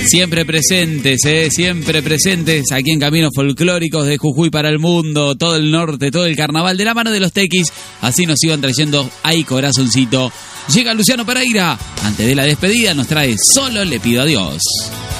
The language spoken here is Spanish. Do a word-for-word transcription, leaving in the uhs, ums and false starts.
Siempre presentes, eh, siempre presentes aquí en Caminos Folclóricos de Jujuy para el mundo, todo el norte, todo el carnaval, de la mano de los tequis, así nos iban trayendo Ay Corazoncito. Llega Luciano Pereira, antes de la despedida nos trae Solo le pido a Dios.